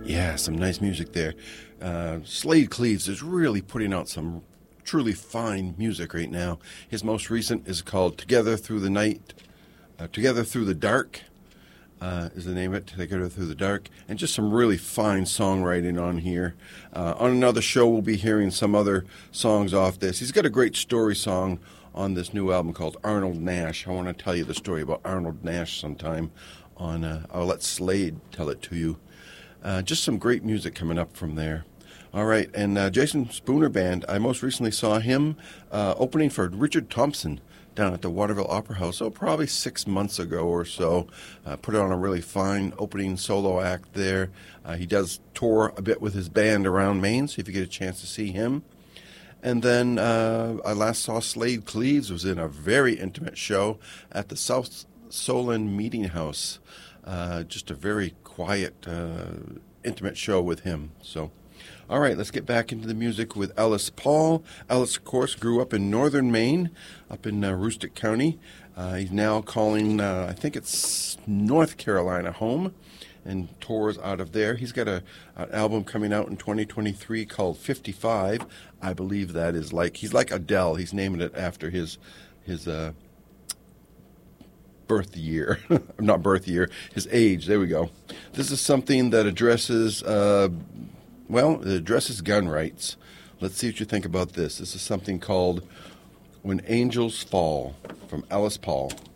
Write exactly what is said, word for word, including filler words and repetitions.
Yeah, some nice music there. Uh, Slade Cleaves is really putting out some truly fine music right now. His most recent is called Together Through the Night, uh, Together Through the Dark uh, is the name of it, Together Through the Dark, and just some really fine songwriting on here. Uh, on another show, we'll be hearing some other songs off this. He's got a great story song on this new album called Arnold Nash. I want to tell you the story about Arnold Nash sometime. On uh, I'll let Slade tell it to you. Uh, just some great music coming up from there. All right, and uh, Jason Spooner Band, I most recently saw him uh, opening for Richard Thompson down at the Waterville Opera House, oh, probably six months ago or so. Uh, put on a really fine opening solo act there. Uh, he does tour a bit with his band around Maine, so if you get a chance to see him. And then uh, I last saw Slade Cleaves was in a very intimate show at the South Solon Meeting House. Uh, just a very quiet, uh, intimate show with him. So, all right, let's get back into the music with Ellis Paul. Ellis, of course, grew up in northern Maine, up in uh, Aroostook County. Uh, he's now calling, uh, I think it's North Carolina home, and tours out of there. He's got a an album coming out in twenty twenty-three called fifty-five. I believe that is like, he's like Adele. He's naming it after his his uh, birth year. Not birth year, his age. There we go. This is something that addresses, uh, well, it addresses gun rights. Let's see what you think about this. This is something called When Angels Fall from Ellis Paul.